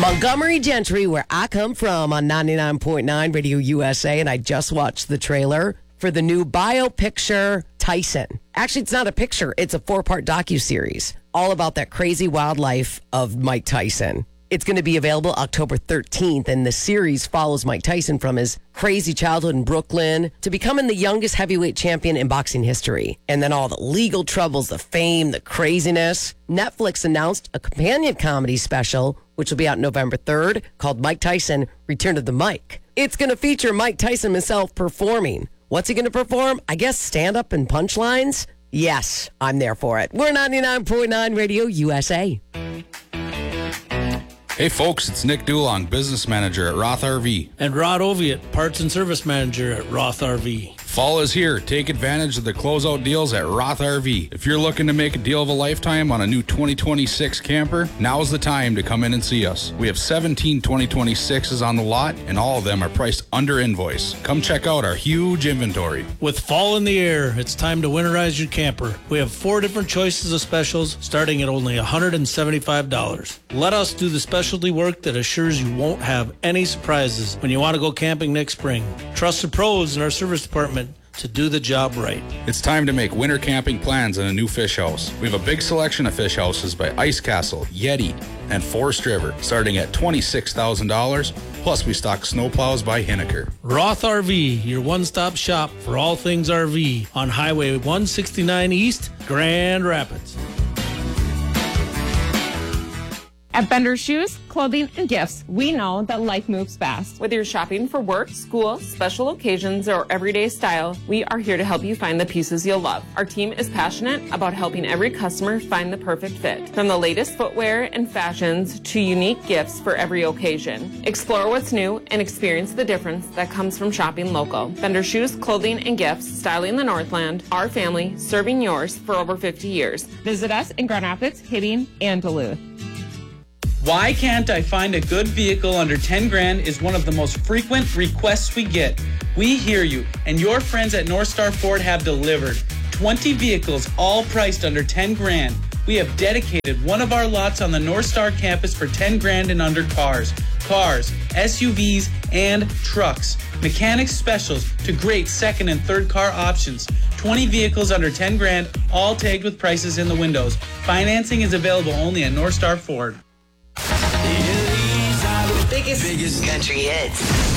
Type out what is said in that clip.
Montgomery Gentry, where I come from, on 99.9 Radio USA, and I just watched the trailer for the new biopicture Tyson. Actually, it's not a picture. It's a 4-part docuseries all about that crazy wildlife of Mike Tyson. It's going to be available October 13th, and the series follows Mike Tyson from his crazy childhood in Brooklyn to becoming the youngest heavyweight champion in boxing history. And then all the legal troubles, the fame, the craziness. Netflix announced a companion comedy special, which will be out November 3rd, called Mike Tyson, Return to the Mic. It's going to feature Mike Tyson himself performing. What's he going to perform? I guess stand-up and punchlines? Yes, I'm there for it. We're 99.9 Radio USA. Hey folks, it's Nick Dulong, business manager at Roth RV. And Rod Oviatt, parts and service manager at Roth RV. Fall is here. Take advantage of the closeout deals at Roth RV. If you're looking to make a deal of a lifetime on a new 2026 camper, now's the time to come in and see us. We have 17 2026s on the lot, and all of them are priced under invoice. Come check out our huge inventory. With fall in the air, it's time to winterize your camper. We have 4 different choices of specials, starting at only $175. Let us do the specialty work that assures you won't have any surprises when you want to go camping next spring. Trust the pros in our service department to do the job right. It's time to make winter camping plans in a new fish house. We have a big selection of fish houses by Ice Castle, Yeti, and Forest River, starting at $26,000. Plus, we stock snowplows by Hinneker. Roth RV, your one-stop shop for all things RV on Highway 169 East, Grand Rapids. At Bender Shoes, Clothing, and Gifts, we know that life moves fast. Whether you're shopping for work, school, special occasions, or everyday style, we are here to help you find the pieces you'll love. Our team is passionate about helping every customer find the perfect fit. From the latest footwear and fashions to unique gifts for every occasion. Explore what's new and experience the difference that comes from shopping local. Bender Shoes, Clothing, and Gifts, styling the Northland, our family, serving yours for over 50 years. Visit us in Grand Rapids, Hibbing, and Duluth. Why can't I find a good vehicle under 10 grand is one of the most frequent requests we get. We hear you, and your friends at North Star Ford have delivered. 20 vehicles, all priced under 10 grand. We have dedicated one of our lots on the North Star campus for 10 grand and under cars, SUVs, and trucks. Mechanic specials to great second and third car options. 20 vehicles under 10 grand, all tagged with prices in the windows. Financing is available only at North Star Ford. Biggest country hits.